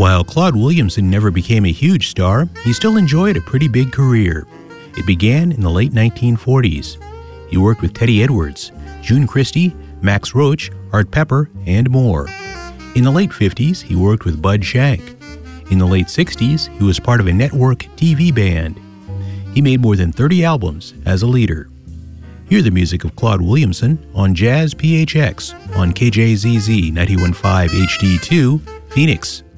While Claude Williamson never became a huge star, he still enjoyed a pretty big career. It began in the late 1940s. He worked with Teddy Edwards, June Christy, Max Roach, Art Pepper, and more. In the late 50s, he worked with Bud Shank. In the late 60s, he was part of a network TV band. He made more than 30 albums as a leader. Hear the music of Claude Williamson on Jazz PHX on KJZZ 91.5 HD2, Phoenix.